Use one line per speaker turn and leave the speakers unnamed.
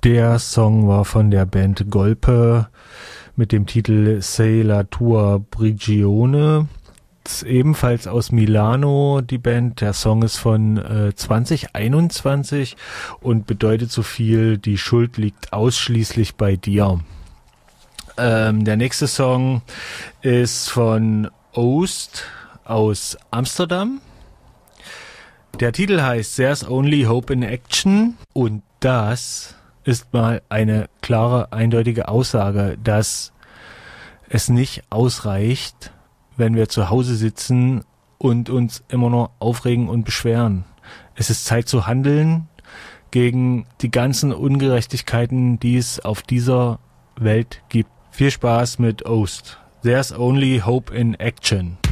Der Song war von der Band Golpe mit dem Titel Sei la tua prigione. Ist ebenfalls aus Milano, die Band. Der Song ist von 2021 und bedeutet so viel: Die Schuld liegt ausschließlich bei dir. Der nächste Song ist von Oost aus Amsterdam. Der Titel heißt There's Only Hope in Action und das ist mal eine klare, eindeutige Aussage, dass es nicht ausreicht, wenn wir zu Hause sitzen und uns immer noch aufregen und beschweren. Es ist Zeit zu handeln gegen die ganzen Ungerechtigkeiten, die es auf dieser Welt gibt. Viel Spaß mit Oost. There's Only Hope in Action.